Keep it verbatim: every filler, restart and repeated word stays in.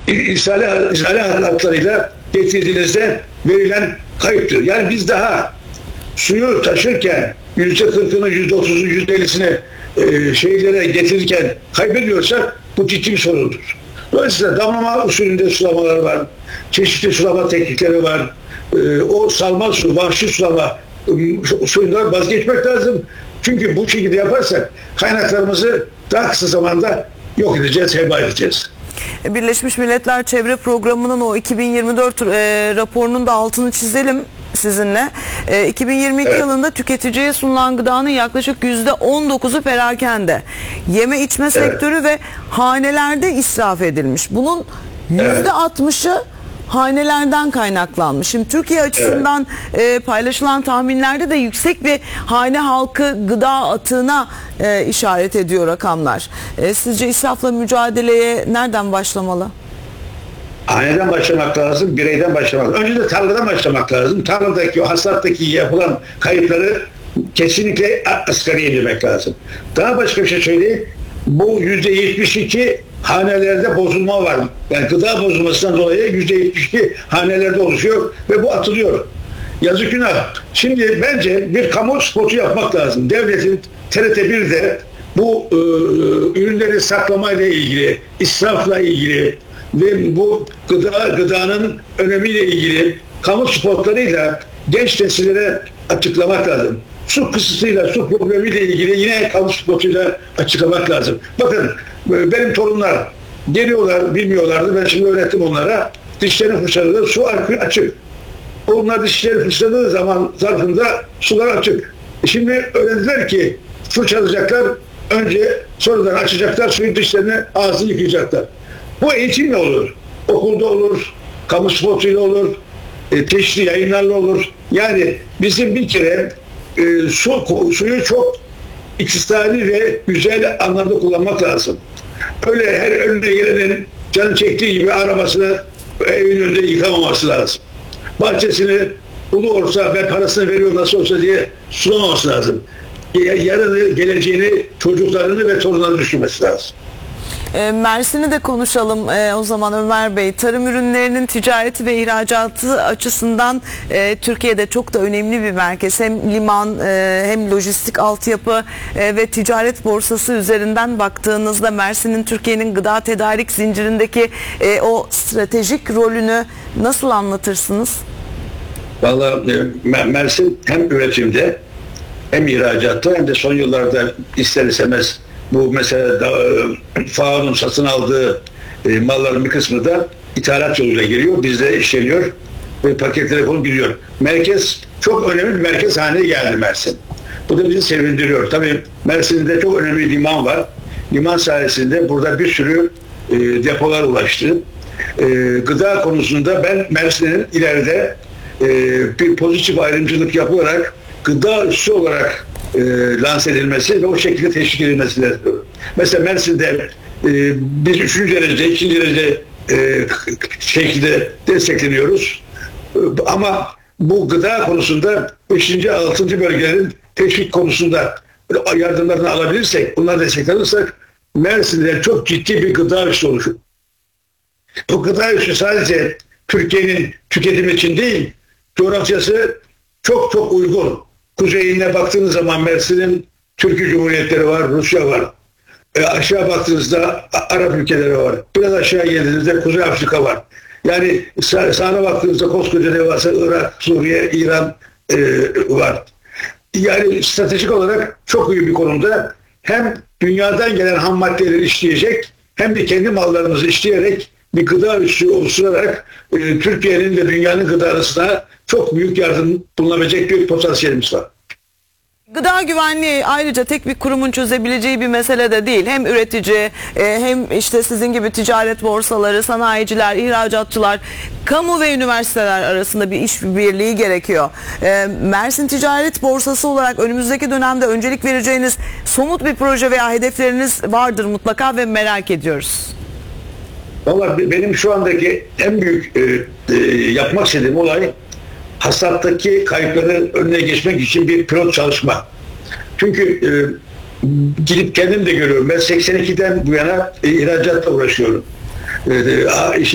ishale, ishale hatlarıyla getirdiğinizde verilen kayıptır. Yani biz daha suyu taşırken yüzde kırkını, yüzde otuzunu, yüzde ellisini e, şeylere getirirken kaybediyorsak bu ciddi bir sorundur. Dolayısıyla damlama usulünde sulamalar var, çeşitli sulama teknikleri var. E, o salma su, vahşi sulama e, suyundan vazgeçmek lazım. Çünkü bu şekilde yaparsak kaynaklarımızı daha kısa zamanda yok edeceğiz, heba edeceğiz. Birleşmiş Milletler Çevre Programı'nın o iki bin yirmi dört e, raporunun da altını çizelim sizinle. E, iki bin yirmi iki evet. yılında tüketiciye sunulan gıdanın yaklaşık yüzde on dokuzu perakende. Yeme içme evet. sektörü ve hanelerde israf edilmiş. Bunun yüzde altmışı hanelerden kaynaklanmış. Şimdi Türkiye açısından evet. e, paylaşılan tahminlerde de yüksek bir hane halkı gıda atığına e, işaret ediyor rakamlar. E, sizce israfla mücadeleye nereden başlamalı? Haneden başlamak lazım, bireyden başlamak lazım. Önce de tarladan başlamak lazım. Tarladaki, o hasattaki yapılan kayıpları kesinlikle asgariye indirmek lazım. Daha başka bir şey söyleyeyim. Bu yüzde yetmiş iki hanelerde bozulma var. Yani gıda bozulmasından dolayı yüzde yetmiş iki hanelerde oluşuyor ve bu atılıyor. Yazık günah. Şimdi bence bir kamu spotu yapmak lazım. Devletin T R T bir'de bu e, ürünleri saklamayla ilgili, israfla ilgili ve bu gıda gıdanın önemiyle ilgili kamu spotlarıyla genç nesillere açıklamak lazım. Su kısıtıyla, su problemiyle ilgili yine kamu spotuyla açıklamak lazım. Bakın benim torunlar geliyorlar, bilmiyorlardı. Ben şimdi öğrettim onlara. Dişlerini fırçaladılar, su açık. Onlar dişlerini fırçaladığı zaman zarfında sular açık. Şimdi öğrendiler ki fırçalayacaklar, önce sonradan açacaklar, suyu dişlerini, ağzını yıkayacaklar. Bu eğitimle olur. Okulda olur, kamu spotuyla olur, e, çeşitli yayınlarla olur. Yani bizim bir kere e, su, suyu çok iktisadi ve güzel anlamda kullanmak lazım. Öyle her önüne gelenin canı çektiği gibi arabasını evin önünde yıkamaması lazım. Bahçesini ulu olsa ve parasını veriyor nasıl olsa diye sulamaması lazım. Yarını, geleceğini, çocuklarını ve torunlarını düşünmesi lazım. Mersin'i de konuşalım e, o zaman Ömer Bey. Tarım ürünlerinin ticareti ve ihracatı açısından e, Türkiye'de çok da önemli bir merkez. Hem liman e, hem lojistik altyapı e, ve ticaret borsası üzerinden baktığınızda Mersin'in Türkiye'nin gıda tedarik zincirindeki e, o stratejik rolünü nasıl anlatırsınız? Vallahi e, Mersin hem üretimde hem ihracatta hem de son yıllarda ister istemez bu mesela da, e, F A O'nun satın aldığı e, malların bir kısmı da ithalat yoluyla geliyor. Bizde işleniyor ve paketlere konulup gidiyor. Merkez çok önemli bir merkez haline geldi Mersin. Bu da bizi sevindiriyor. Tabii Mersin'de çok önemli bir liman var. Liman sayesinde burada bir sürü e, depolar ulaştı. E, gıda konusunda ben Mersin'in ileride e, bir pozitif ayrımcılık yapılarak gıda üssü olarak e, lanse edilmesi ve o şekilde teşvik edilmesi lazım. Mesela Mersin'de e, biz üçüncü derece, ikinci derece e, şekilde destekleniyoruz. E, ama bu gıda konusunda beşinci, altıncı bölgelerin teşvik konusunda yardımlarını alabilirsek, bunları desteklenirsak Mersin'de çok ciddi bir gıda üssü oluşur. Bu gıda üssü sadece Türkiye'nin tüketimi için değil, coğrafyası çok çok uygun. Kuzeyine baktığınız zaman Mersin'in Türkiye Cumhuriyetleri var, Rusya var. E aşağı baktığınızda Arap ülkeleri var. Biraz aşağı geldiğinizde Kuzey Afrika var. Yani sağ, sağına baktığınızda koskoca devasa Irak, Suriye, İran e, var. Yani stratejik olarak çok iyi bir konumda hem dünyadan gelen ham maddeleri işleyecek hem de kendi mallarımızı işleyerek bir gıda üssü oluşturarak e, Türkiye'nin ve dünyanın gıda arasına çok büyük yardım bulunabilecek bir potansiyelimiz var. Gıda güvenliği ayrıca tek bir kurumun çözebileceği bir mesele de değil. Hem üretici hem işte sizin gibi ticaret borsaları, sanayiciler, ihracatçılar, kamu ve üniversiteler arasında bir işbirliği gerekiyor. Mersin Ticaret Borsası olarak önümüzdeki dönemde öncelik vereceğiniz somut bir proje veya hedefleriniz vardır mutlaka ve merak ediyoruz. Vallahi benim şu andaki en büyük e, e, yapmak istediğim olay hasattaki kayıpların önüne geçmek için bir pilot çalışma. Çünkü e, gidip kendim de görüyorum. Ben seksen ikiden bu yana e, ihracatla uğraşıyorum. E, e,